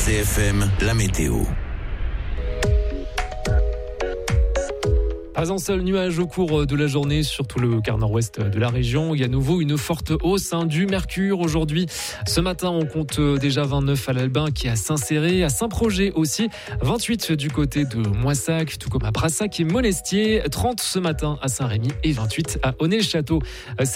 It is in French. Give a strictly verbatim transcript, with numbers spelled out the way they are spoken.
C F M, la météo. Pas un seul nuage au cours de la journée, surtout le quart nord-ouest de la région. Il y a à nouveau une forte hausse hein, du mercure aujourd'hui. Ce matin, on compte déjà vingt-neuf à l'Albin, qui est à Saint-Céré, à Saint-Projet aussi, vingt-huit du côté de Moissac, tout comme à Brassac et Monestier, trente ce matin à Saint-Rémy et vingt-huit à Onet-le-Château.